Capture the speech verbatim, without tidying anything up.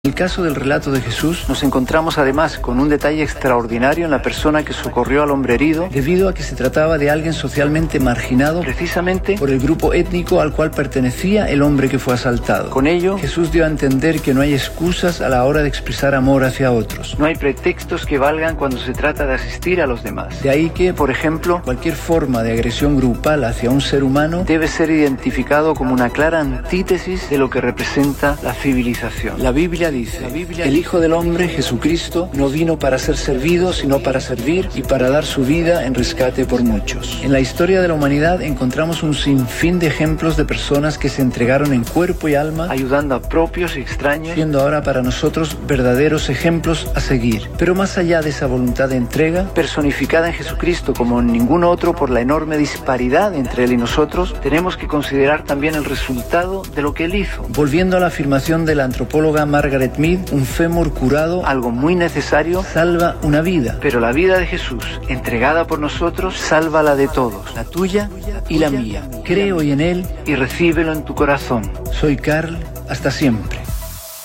En el caso del relato de Jesús, nos encontramos además con un detalle extraordinario en la persona que socorrió al hombre herido, debido a que se trataba de alguien socialmente marginado, precisamente por el grupo étnico al cual pertenecía el hombre que fue asaltado. Con ello, Jesús dio a entender que no hay excusas a la hora de expresar amor hacia otros. No hay pretextos que valgan cuando se trata de asistir a los demás. De ahí que, por ejemplo, cualquier forma de agresión grupal hacia un ser humano debe ser identificado como una clara antítesis de lo que representa la civilización. La Biblia dice, el Hijo del Hombre, Jesucristo, no vino para ser servido, sino para servir y para dar su vida en rescate por muchos. En la historia de la humanidad encontramos un sinfín de ejemplos de personas que se entregaron en cuerpo y alma, ayudando a propios y extraños, siendo ahora para nosotros verdaderos ejemplos a seguir. Pero más allá de esa voluntad de entrega, personificada en Jesucristo como en ningún otro por la enorme disparidad entre Él y nosotros, tenemos que considerar también el resultado de lo que Él hizo. Volviendo a la afirmación de la antropóloga Margaret Mead, un fémur curado, algo muy necesario, salva una vida. Pero la vida de Jesús, entregada por nosotros, salva la de todos, la tuya y la mía. Cree hoy en Él y recíbelo en tu corazón. Soy Carl, hasta siempre.